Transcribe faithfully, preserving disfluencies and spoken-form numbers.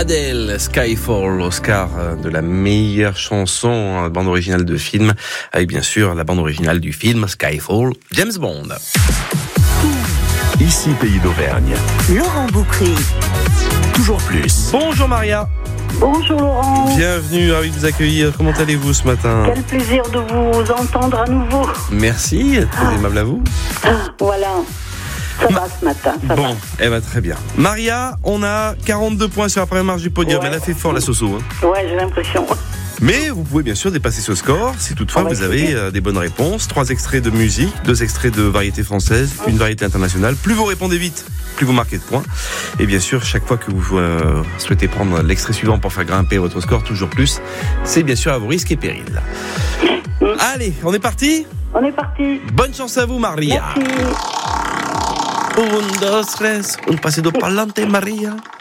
Adele, Skyfall, Oscar de la meilleure chanson, bande originale de film, avec bien sûr la bande originale du film Skyfall, James Bond. Ici Pays d'Auvergne. Laurent Boucry. Toujours plus. Bonjour Maria. Bonjour Laurent. Bienvenue, ravi de vous accueillir. Comment allez-vous ce matin ? Quel plaisir de vous entendre à nouveau. Merci, très ah. aimable à vous. Ah, voilà. Ça Ma... va ce matin, ça bon, va. Eh ben, très bien. Maria, on a quarante-deux points sur la première marche du podium. Ouais. Elle a fait fort la Soso. Hein. Ouais, j'ai l'impression. Mais vous pouvez bien sûr dépasser ce score si toutefois vous avez euh, des bonnes réponses. Trois extraits de musique, deux extraits de variété française, mmh. une variété internationale. Plus vous répondez vite, plus vous marquez de points. Et bien sûr, chaque fois que vous euh, souhaitez prendre l'extrait suivant pour faire grimper votre score toujours plus, c'est bien sûr à vos risques et périls. Mmh. Allez, on est parti ? On est parti. Bonne chance à vous, Maria. Merci. Un, dos, tres, un pasito pa'lante, Maria.